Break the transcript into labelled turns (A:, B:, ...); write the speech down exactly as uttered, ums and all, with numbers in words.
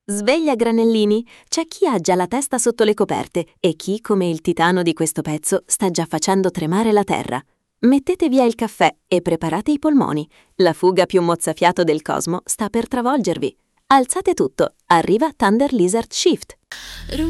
A: Sveglia granellini! C'è chi ha già la testa sotto le coperte e chi, come il titano di questo pezzo, sta già facendo tremare la terra. Mettete via il caffè e preparate i polmoni. La fuga più mozzafiato del cosmo sta per travolgervi. Alzate tutto, arriva Thunder Lizard Shift.